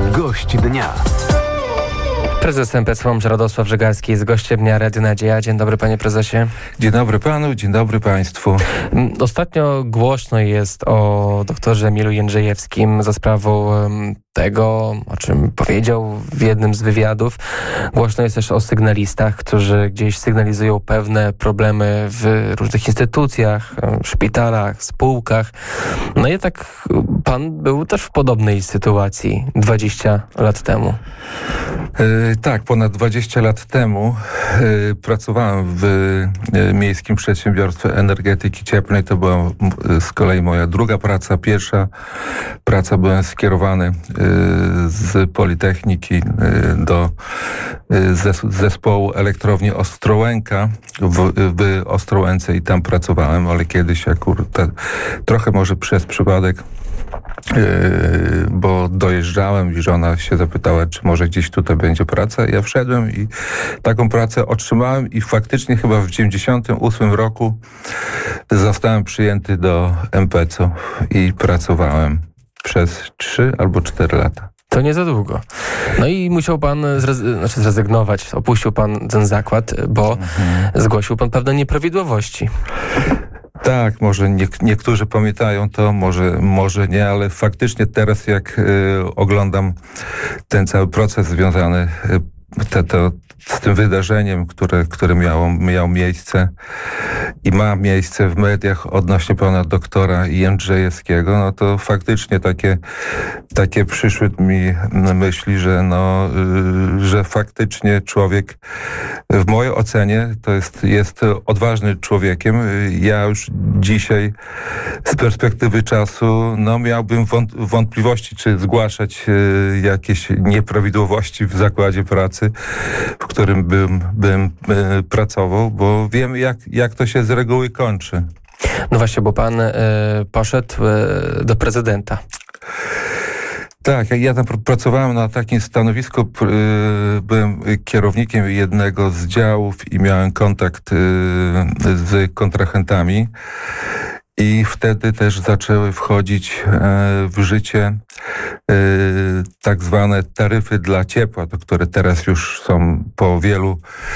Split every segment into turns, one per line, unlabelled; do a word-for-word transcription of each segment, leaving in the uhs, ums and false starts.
Gość dnia.
Prezes M P C Radosław Żegalski jest gościem dnia Radia Nadzieja. Dzień dobry, panie prezesie.
Dzień dobry panu, dzień dobry państwu.
Ostatnio głośno jest o doktorze Emilu Jędrzejewskim za sprawą tego, o czym powiedział w jednym z wywiadów. Głośno jest też o sygnalistach, którzy gdzieś sygnalizują pewne problemy w różnych instytucjach, szpitalach, spółkach. No i tak pan był też w podobnej sytuacji dwadzieścia lat temu.
Yy, tak, ponad dwadzieścia lat temu yy, pracowałem w yy, Miejskim Przedsiębiorstwie Energetyki Cieplnej. To była yy, z kolei moja druga praca. Pierwsza praca byłem skierowany yy, z Politechniki yy, do yy, zes- zespołu elektrowni Ostrołęka w, w Ostrołęce i tam pracowałem, ale kiedyś akurat trochę może przez przypadek, Yy, bo dojeżdżałem i żona się zapytała, czy może gdzieś tutaj będzie praca. Ja wszedłem i taką pracę otrzymałem i faktycznie chyba w dziewięćdziesiątym ósmym roku zostałem przyjęty do M P C i pracowałem przez trzy albo cztery lata.
To nie za długo. No i musiał pan zrezy- znaczy zrezygnować, opuścił pan ten zakład, bo mhm. zgłosił pan pewne nieprawidłowości.
Tak, może nie, niektórzy pamiętają to, może, może nie, ale faktycznie teraz jak y, oglądam ten cały proces związany y, te, to, z tym wydarzeniem, które, które miało, miało miejsce i ma miejsce w mediach odnośnie pana doktora Jędrzejewskiego, no to faktycznie takie, takie przyszły mi myśli, że no, y, że faktycznie człowiek w mojej ocenie to jest, jest odważny człowiekiem. Ja już dzisiaj z perspektywy czasu no, miałbym wątpliwości, czy zgłaszać y, jakieś nieprawidłowości w zakładzie pracy, w którym bym, bym y, pracował, bo wiem, jak, jak to się z reguły kończy.
No właśnie, bo pan y, poszedł y, do prezydenta.
Tak, ja tam pracowałem na takim stanowisku, byłem kierownikiem jednego z działów i miałem kontakt z kontrahentami i wtedy też zaczęły wchodzić w życie tak zwane taryfy dla ciepła, to które teraz już są po wielu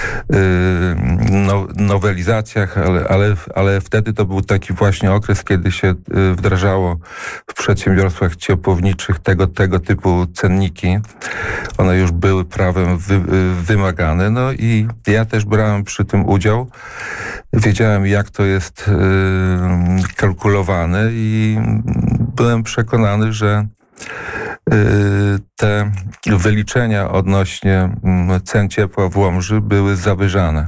nowelizacjach, ale, ale, ale wtedy to był taki właśnie okres, kiedy się wdrażało w przedsiębiorstwach ciepłowniczych tego, tego typu cenniki. One już były prawem wy, wymagane, no i ja też brałem przy tym udział. Wiedziałem, jak to jest kalkulowane i byłem przekonany, że te wyliczenia odnośnie cen ciepła w Łomży były zawyżane.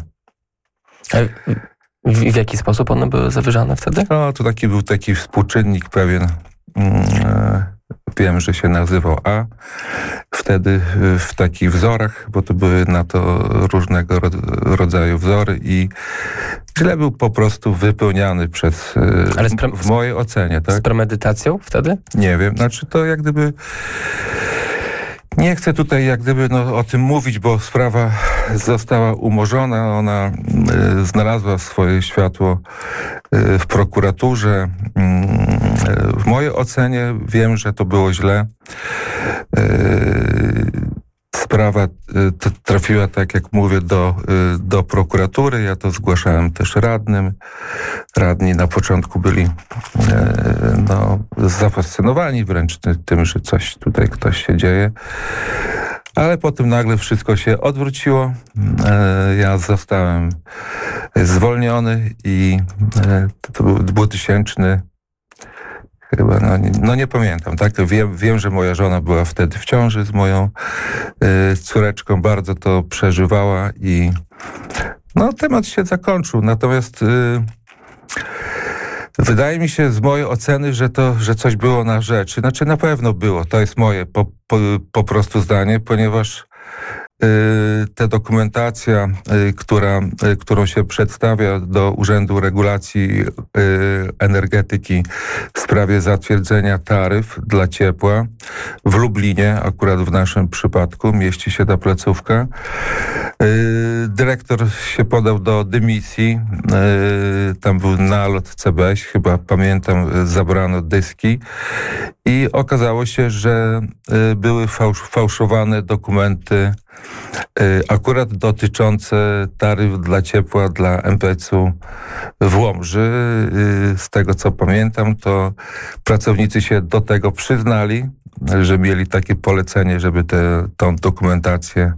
W, w jaki sposób one były zawyżane wtedy?
No, to taki był taki współczynnik pewien, wiem, że się nazywał A. Wtedy w takich wzorach, bo to były na to różnego rodzaju wzory i źle był po prostu wypełniany przez, ale pre- w mojej ocenie, tak?
Z premedytacją wtedy?
Nie wiem, znaczy to jak gdyby nie chcę tutaj jak gdyby no, o tym mówić, bo sprawa została umorzona, ona y, znalazła swoje światło y, w prokuraturze. Y, w mojej ocenie wiem, że to było źle. Y, Sprawa t- trafiła, tak jak mówię, do, y, do prokuratury. Ja to zgłaszałem też radnym. Radni na początku byli y, no, zafascynowani wręcz tym, że coś tutaj ktoś się dzieje. Ale potem nagle wszystko się odwróciło. Y, ja zostałem zwolniony i y, to był dwutysięczny Chyba, no nie, no nie pamiętam, tak? Wiem, wiem, że moja żona była wtedy w ciąży z moją y, córeczką, bardzo to przeżywała i no temat się zakończył. Natomiast y, wydaje mi się z mojej oceny, że to, że coś było na rzeczy. Znaczy na pewno było, to jest moje po, po, po prostu zdanie, ponieważ ta dokumentacja, która, którą się przedstawia do Urzędu Regulacji Energetyki w sprawie zatwierdzenia taryf dla ciepła w Lublinie, akurat w naszym przypadku, mieści się ta placówka. Dyrektor się podał do dymisji. Tam był nalot C B S, chyba pamiętam, zabrano dyski i okazało się, że były fałsz, fałszowane dokumenty akurat dotyczące taryf dla ciepła dla M P C-u w Łomży. Z tego co pamiętam, to pracownicy się do tego przyznali, że mieli takie polecenie, żeby tę tą dokumentację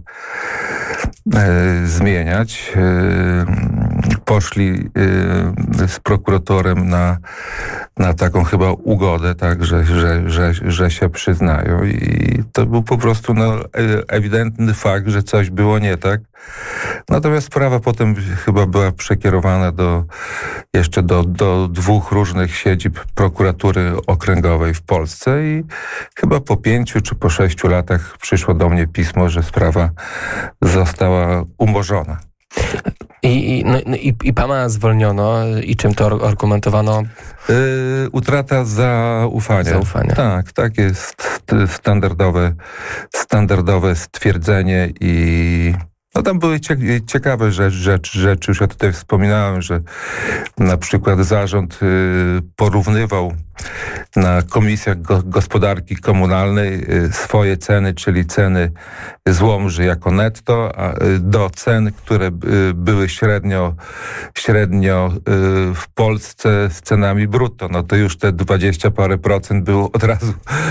e, zmieniać. E, poszli e, z prokuratorem na, na taką chyba ugodę, tak, że, że, że, że się przyznają. I to był po prostu no, ewidentny fakt, że coś było nie tak. Natomiast sprawa potem chyba była przekierowana do jeszcze do, do dwóch różnych siedzib prokuratury okręgowej w Polsce i chyba po pięciu czy po sześciu latach przyszło do mnie pismo, że sprawa została umorzona.
I, i, no, i, i pana zwolniono i czym to argumentowano?
Yy, utrata zaufania.
Zaufania.
Tak, tak jest standardowe, standardowe stwierdzenie i no tam były ciekawe rzeczy, rzeczy, rzeczy, już ja tutaj wspominałem, że na przykład zarząd y, porównywał na komisjach go, gospodarki komunalnej y, swoje ceny, czyli ceny z Łomży jako netto, a, y, do cen, które y, były średnio, średnio y, w Polsce z cenami brutto. No to już te dwadzieścia parę procent było od razu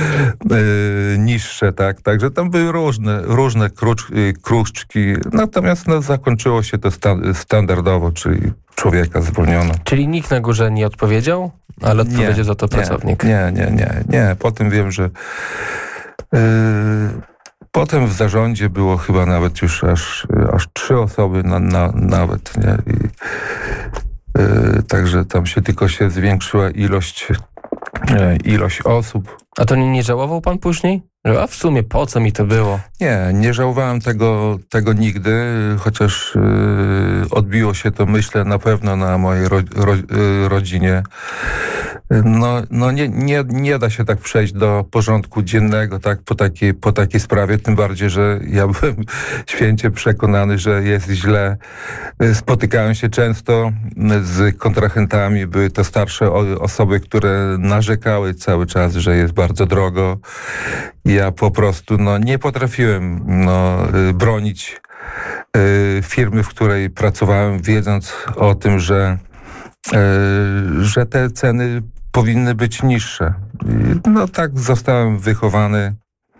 y, niższe, tak? Także tam były różne, różne krucz, y, kruczki. Natomiast no, zakończyło się to sta- standardowo, czyli człowieka zwolniono.
Czyli nikt na górze nie odpowiedział, ale odpowiedział nie, za to pracownik.
Nie, nie, nie, nie. Potem wiem, że yy, potem w zarządzie było chyba nawet już aż, aż trzy osoby na, na, nawet, nie? I, yy, także tam się tylko się zwiększyła ilość, yy, ilość osób.
A to nie, nie żałował pan później? A w sumie po co mi to było?
Nie, nie żałowałem tego, tego nigdy, chociaż yy, odbiło się to, myślę, na pewno na mojej ro, ro, yy, rodzinie. No, no nie, nie, nie da się tak przejść do porządku dziennego, tak, po takiej, po takiej sprawie, tym bardziej, że ja byłem święcie przekonany, że jest źle. Spotykałem się często z kontrahentami, były to starsze osoby, które narzekały cały czas, że jest bardzo drogo. Ja po prostu no, nie potrafiłem no, bronić y, firmy, w której pracowałem, wiedząc o tym, że, y, że te ceny powinny być niższe. I, no tak zostałem wychowany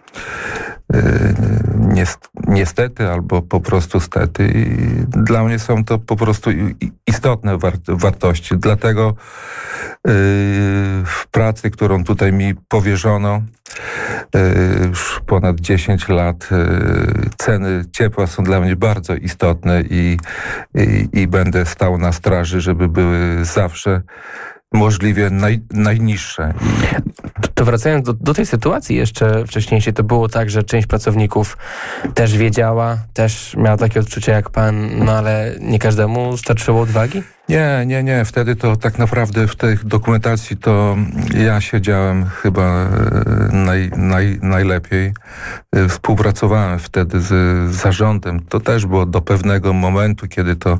y, niestety albo po prostu stety. I dla mnie są to po prostu istotne war- wartości. Dlatego yy, w pracy, którą tutaj mi powierzono, yy, już ponad dziesięć lat, yy, ceny ciepła są dla mnie bardzo istotne i, i, i będę stał na straży, żeby były zawsze możliwie naj, najniższe.
To, to wracając do, do tej sytuacji jeszcze wcześniejszej, to było tak, że część pracowników też wiedziała, też miała takie odczucia jak pan, no ale nie każdemu starczyło odwagi?
Nie, nie, nie. Wtedy to tak naprawdę w tej dokumentacji to ja siedziałem chyba naj, naj, najlepiej. Współpracowałem wtedy z, z zarządem. To też było do pewnego momentu, kiedy to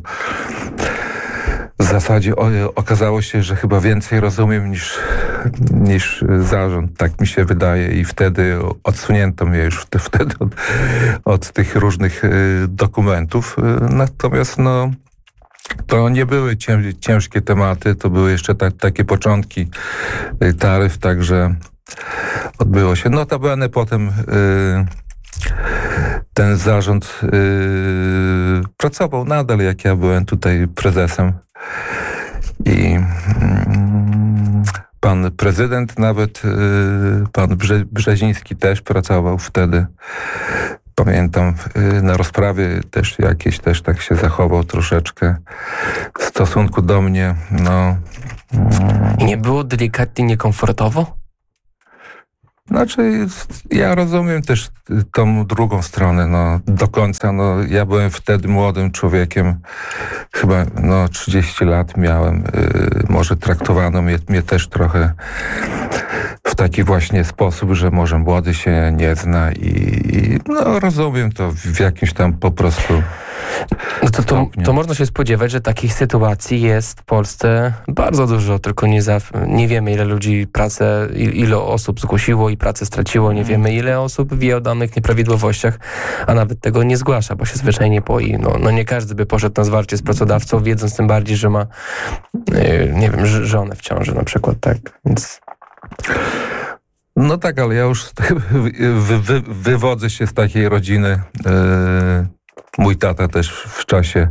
w zasadzie o, okazało się, że chyba więcej rozumiem niż, niż zarząd, tak mi się wydaje, i wtedy odsunięto mnie już wtedy, wtedy od, od tych różnych y, dokumentów. Natomiast no, to nie były ciężkie tematy, to były jeszcze tak, takie początki y, taryf, także odbyło się. Notabene potem y, ten zarząd y, pracował nadal, jak ja byłem tutaj prezesem. I mm, pan prezydent nawet, y, pan Brze- Brzeziński też pracował wtedy. Pamiętam, y, na rozprawie też jakieś też tak się zachował troszeczkę w stosunku do mnie. No.
I nie było delikatnie niekomfortowo?
Znaczy, ja rozumiem też tą drugą stronę, no, do końca, no, ja byłem wtedy młodym człowiekiem, chyba, no, trzydzieści lat miałem, yy, może traktowano mnie, mnie też trochę w taki właśnie sposób, że może młody się nie zna i, i no, rozumiem to w jakimś tam po prostu
No to, to, to można się spodziewać, że takich sytuacji jest w Polsce bardzo dużo, tylko nie, za, nie wiemy, ile ludzi pracę, ile osób zgłosiło i pracę straciło, nie wiemy, ile osób wie o danych nieprawidłowościach, a nawet tego nie zgłasza, bo się zwyczajnie boi. No, no nie każdy by poszedł na zwarcie z pracodawcą, wiedząc tym bardziej, że ma, nie wiem, żonę w ciąży na przykład, tak, więc...
No tak, ale ja już wy, wy, wywodzę się z takiej rodziny. Mój tata też w czasie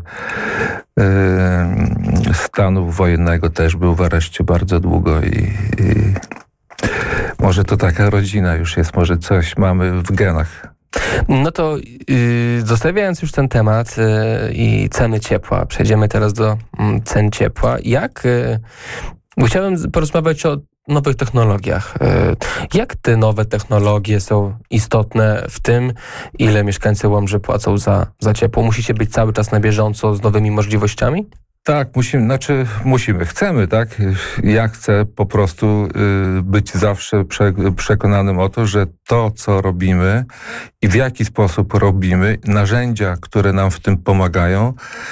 stanu wojennego też był w areszcie bardzo długo i, i może to taka rodzina już jest, może coś mamy w genach.
No to yy, zostawiając już ten temat yy, i ceny ciepła, przejdziemy teraz do yy, cen ciepła. Jak... Yy, chciałem porozmawiać o nowych technologiach. Jak te nowe technologie są istotne w tym, ile mieszkańcy Łomży płacą za, za ciepło? Musicie być cały czas na bieżąco z nowymi możliwościami?
Tak, musimy, znaczy musimy, chcemy, tak? Ja chcę po prostu y, być zawsze prze, przekonanym o to, że to, co robimy i w jaki sposób robimy, narzędzia, które nam w tym pomagają,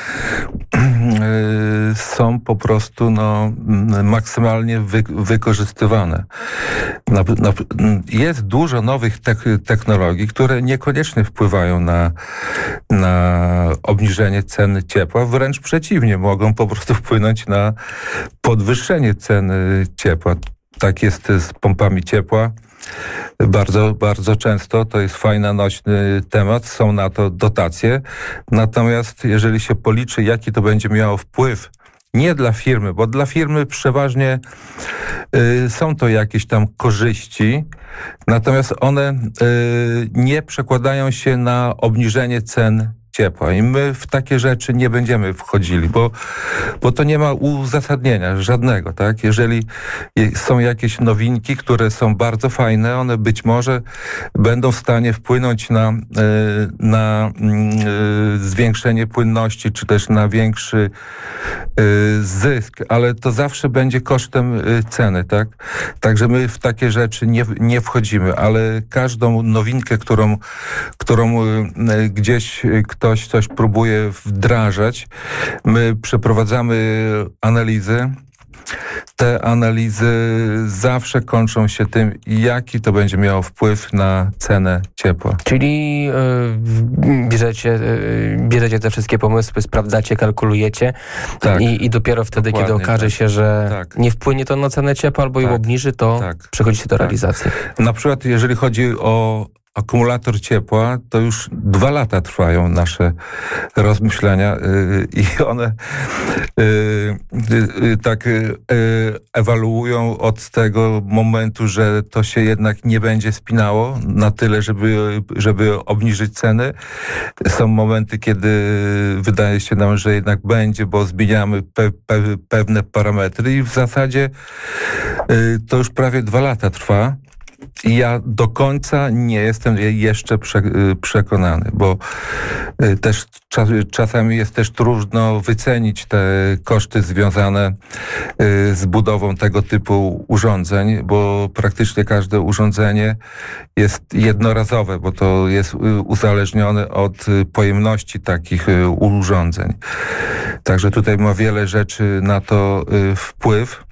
y, są po prostu no, maksymalnie wy, wykorzystywane. Na, na, jest dużo nowych te, technologii, które niekoniecznie wpływają na, na obniżenie ceny ciepła, wręcz przeciwnie, mogą po prostu wpłynąć na podwyższenie ceny ciepła. Tak jest z pompami ciepła. Bardzo, bardzo często to jest fajny, nośny temat. Są na to dotacje. Natomiast jeżeli się policzy, jaki to będzie miało wpływ nie dla firmy, bo dla firmy przeważnie y, są to jakieś tam korzyści, natomiast one y, nie przekładają się na obniżenie cen ciepła i my w takie rzeczy nie będziemy wchodzili, bo, bo to nie ma uzasadnienia żadnego, tak? Jeżeli są jakieś nowinki, które są bardzo fajne, one być może będą w stanie wpłynąć na, na zwiększenie płynności, czy też na większy zysk, ale to zawsze będzie kosztem ceny, tak? Także my w takie rzeczy nie, nie wchodzimy, ale każdą nowinkę, którą, którą gdzieś ktoś coś próbuje wdrażać. My przeprowadzamy analizy. Te analizy zawsze kończą się tym, jaki to będzie miało wpływ na cenę ciepła.
Czyli yy, bierzecie, yy, bierzecie te wszystkie pomysły, sprawdzacie, kalkulujecie tak, i, i dopiero wtedy, kiedy okaże tak, się, że tak. nie wpłynie to na cenę ciepła albo tak, ją obniży, to tak, przechodzicie do tak. realizacji.
Na przykład jeżeli chodzi o akumulator ciepła, to już dwa lata trwają nasze rozmyślania yy, i one yy, yy, tak yy, ewaluują od tego momentu, że to się jednak nie będzie spinało na tyle, żeby, żeby obniżyć ceny. Są momenty, kiedy wydaje się nam, że jednak będzie, bo zmieniamy pe, pe, pewne parametry i w zasadzie yy, to już prawie dwa lata trwa. I ja do końca nie jestem jeszcze prze, przekonany, bo też czas, czasami jest też trudno wycenić te koszty związane z budową tego typu urządzeń, bo praktycznie każde urządzenie jest jednorazowe, bo to jest uzależnione od pojemności takich urządzeń. Także tutaj ma wiele rzeczy na to wpływ.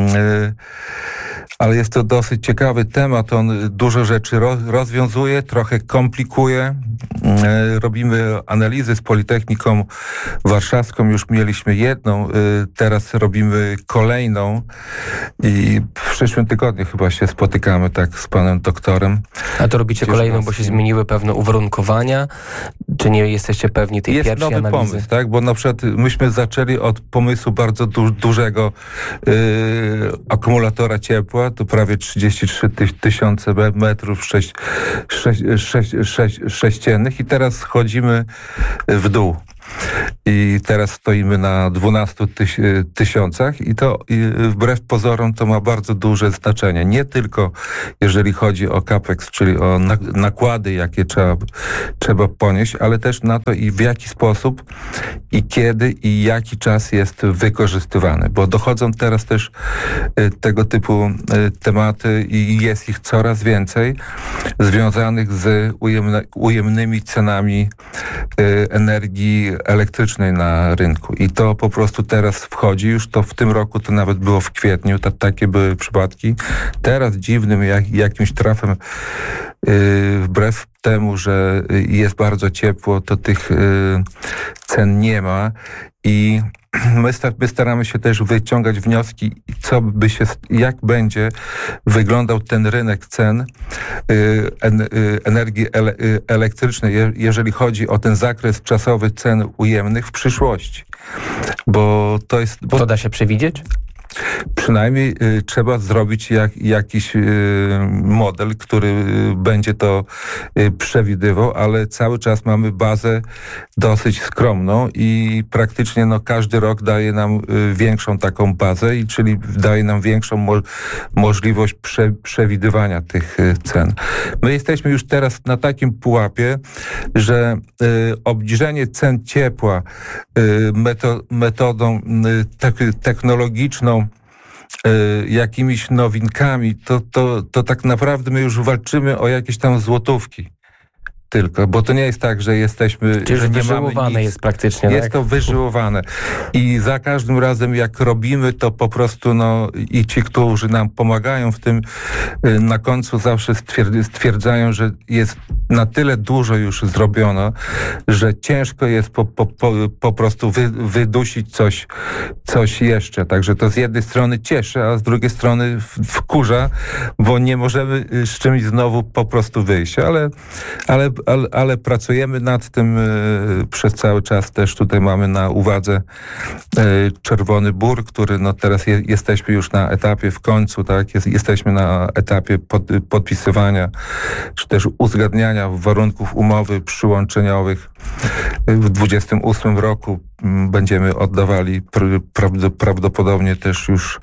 Ale jest to dosyć ciekawy temat. On dużo rzeczy rozwiązuje, trochę komplikuje. Robimy analizy z Politechniką Warszawską. Już mieliśmy jedną, teraz robimy kolejną i w przyszłym tygodniu chyba się spotykamy tak z panem doktorem.
A to robicie kolejną, bo się zmieniły pewne uwarunkowania? Czy nie jesteście pewni tej
jest
pierwszej
nowy
analizy?
pomysł, tak? Bo na przykład myśmy zaczęli od pomysłu bardzo du- dużego yy, akumulatora ciepła, to prawie trzydzieści trzy tysiące metrów sześć, sześć, sześć, sześć, sześciennych i teraz schodzimy w dół. i teraz stoimy na dwunastu tysiącach i to i wbrew pozorom to ma bardzo duże znaczenie. Nie tylko jeżeli chodzi o capex, czyli o nakłady, jakie trzeba, trzeba ponieść, ale też na to i w jaki sposób i kiedy i jaki czas jest wykorzystywany, bo dochodzą teraz też tego typu tematy i jest ich coraz więcej związanych z ujemne, ujemnymi cenami energii elektrycznej na rynku. I to po prostu teraz wchodzi, już to w tym roku, to nawet było w kwietniu, to, takie były przypadki. Teraz dziwnym jak, jakimś trafem, yy, wbrew temu, że jest bardzo ciepło, to tych yy, cen nie ma i My, sta- my staramy się też wyciągać wnioski, co by się, jak będzie wyglądał ten rynek cen y, en, y, energii ele, y, elektrycznej, je, jeżeli chodzi o ten zakres czasowy cen ujemnych w przyszłości. Bo to jest... Bo
to da się przewidzieć?
Przynajmniej y, trzeba zrobić jak, jakiś y, model, który y, będzie to y, przewidywał, ale cały czas mamy bazę dosyć skromną i praktycznie no, każdy rok daje nam y, większą taką bazę, i czyli daje nam większą mo- możliwość prze- przewidywania tych y, cen. My jesteśmy już teraz na takim pułapie, że y, obniżenie cen ciepła y, meto- metodą y, te- technologiczną, jakimiś nowinkami, to, to, to tak naprawdę my już walczymy o jakieś tam złotówki. Tylko, bo to nie jest tak, że jesteśmy...
Czyli
że nie
wyżyłowane
mamy nic.
jest praktycznie.
Jest
tak?
to wyżyłowane. I za każdym razem, jak robimy, to po prostu no i ci, którzy nam pomagają w tym, na końcu zawsze stwierdzają, że jest na tyle dużo już zrobiono, że ciężko jest po, po, po, po prostu wy, wydusić coś, coś jeszcze. Także to z jednej strony cieszy, a z drugiej strony wkurza, bo nie możemy z czymś znowu po prostu wyjść. Ale, ale Ale, ale pracujemy nad tym y, przez cały czas. Też tutaj mamy na uwadze y, Czerwony Bór, który no teraz je, jesteśmy już na etapie w końcu, tak? Jest, jesteśmy na etapie pod, podpisywania, czy też uzgadniania warunków umowy przyłączeniowych. W dwudziestym ósmym roku m, będziemy oddawali pr, prawd, prawdopodobnie też już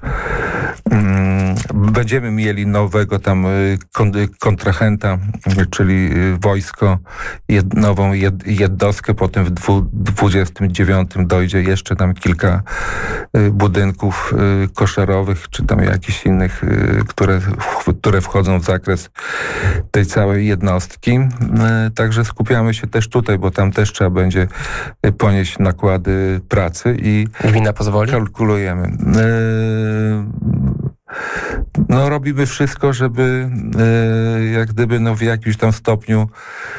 m, będziemy mieli nowego tam kontrahenta, czyli wojsko, jed, nową jed, jednostkę, potem w dwudziestym dziewiątym dojdzie jeszcze tam kilka budynków koszerowych, czy tam jakichś innych, które, które wchodzą w zakres tej całej jednostki. Także skupiamy się też tutaj, bo tam też trzeba będzie ponieść nakłady pracy i
gmina pozwoli?
Kalkulujemy. No robimy wszystko, żeby jak gdyby no w jakimś tam stopniu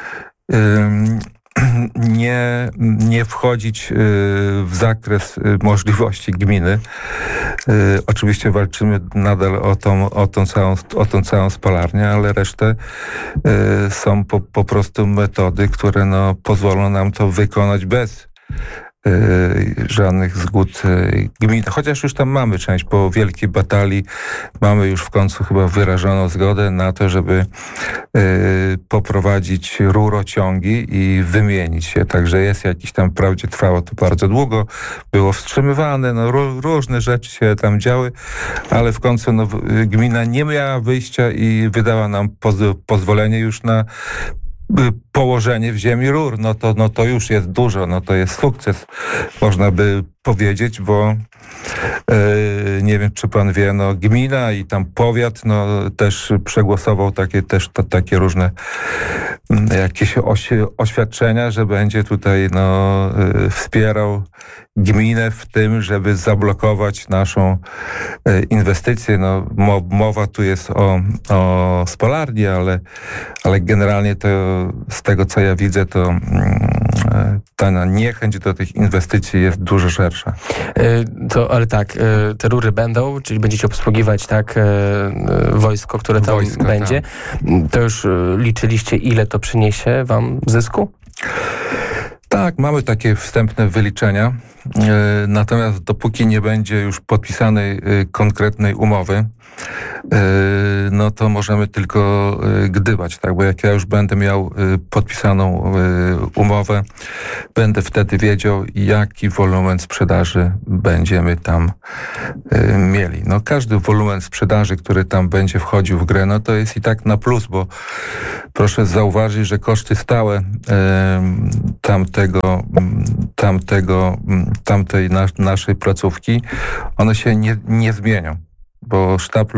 nie, nie wchodzić w zakres możliwości gminy. Oczywiście walczymy nadal o tą, o tą, całą, o tą całą spalarnię, ale resztę są po, po prostu metody, które no pozwolą nam to wykonać bez żadnych zgód gmin. Chociaż już tam mamy część, po wielkiej batalii mamy już w końcu chyba wyrażoną zgodę na to, żeby y, poprowadzić rurociągi i wymienić je. Także jest jakiś tam, wprawdzie trwało to bardzo długo, było wstrzymywane, no ró- różne rzeczy się tam działy, ale w końcu no, gmina nie miała wyjścia i wydała nam poz- pozwolenie już na położenie w ziemi rur. No to, no to już jest dużo, no to jest sukces, można by powiedzieć, bo yy, nie wiem, czy pan wie, no gmina i tam powiat, no też przegłosował takie też to, takie różne y, jakieś osi, oświadczenia, że będzie tutaj no y, wspierał gminę w tym, żeby zablokować naszą y, inwestycję. No mo, mowa tu jest o, o spalarni, ale, ale generalnie to z tego, co ja widzę, to y, ta niechęć do tych inwestycji jest dużo szersza.
To, ale tak, te rury będą, czyli będziecie obsługiwać tak wojsko, które tam wojsko, będzie. Tak. To już liczyliście, ile to przyniesie wam zysku?
Tak, mamy takie wstępne wyliczenia, natomiast dopóki nie będzie już podpisanej konkretnej umowy, no to możemy tylko gdybać, tak? Bo jak ja już będę miał podpisaną umowę, będę wtedy wiedział, jaki wolumen sprzedaży będziemy tam mieli. No każdy wolumen sprzedaży, który tam będzie wchodził w grę, no to jest i tak na plus, bo proszę zauważyć, że koszty stałe tamtego, tamtego, tamtej nas, naszej placówki, one się nie, nie zmienią, bo sztab